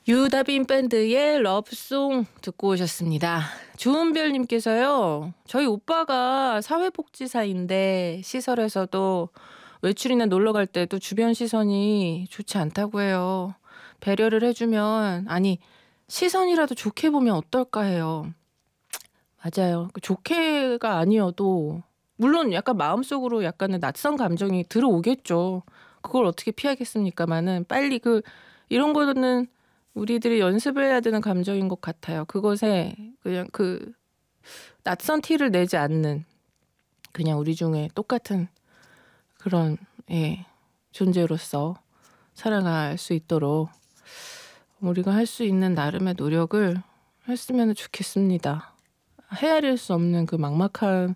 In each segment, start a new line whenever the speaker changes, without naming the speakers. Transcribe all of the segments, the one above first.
유다빈 밴드의 러브송 듣고 오셨습니다. 주은별님께서요. 저희 오빠가 사회복지사인데 시설에서도 외출이나 놀러 갈 때도 주변 시선이 좋지 않다고 해요. 배려를 해주면 아니 시선이라도 좋게 보면 어떨까 해요. 맞아요. 좋게가 아니어도 물론 약간 마음속으로 약간의 낯선 감정이 들어오겠죠. 그걸 어떻게 피하겠습니까마는 빨리 이런 거는 우리들이 연습을 해야 되는 감정인 것 같아요. 그것에 그냥 낯선 티를 내지 않는 그냥 우리 중에 똑같은 그런 존재로서 살아갈 수 있도록 우리가 할 수 있는 나름의 노력을 했으면 좋겠습니다. 헤아릴 수 없는 그 막막한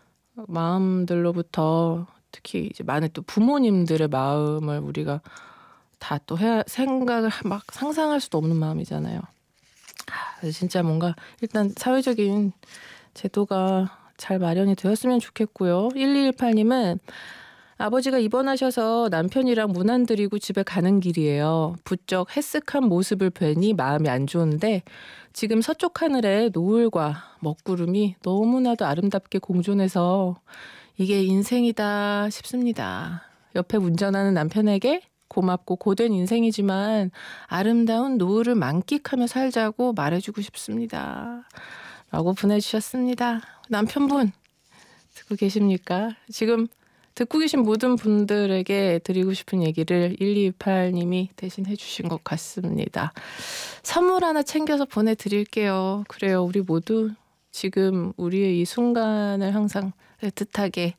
마음들로부터 특히 이제 많은 또 부모님들의 마음을 우리가 다 또 생각을 막 상상할 수도 없는 마음이잖아요. 진짜 뭔가 일단 사회적인 제도가 잘 마련이 되었으면 좋겠고요. 1218님은 아버지가 입원하셔서 남편이랑 문 안 들이고 집에 가는 길이에요. 부쩍 헬쓱한 모습을 뵈니 마음이 안 좋은데 지금 서쪽 하늘에 노을과 먹구름이 너무나도 아름답게 공존해서 이게 인생이다 싶습니다. 옆에 운전하는 남편에게 고맙고 고된 인생이지만 아름다운 노을을 만끽하며 살자고 말해주고 싶습니다. 라고 보내주셨습니다. 남편분 듣고 계십니까? 지금 듣고 계신 모든 분들에게 드리고 싶은 얘기를 1228님이 대신 해주신 것 같습니다. 선물 하나 챙겨서 보내드릴게요. 그래요. 우리 모두 지금 우리의 이 순간을 항상 애틋하게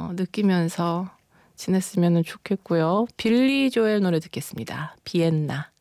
느끼면서 지냈으면 좋겠고요. 빌리 조엘 노래 듣겠습니다. 비엔나.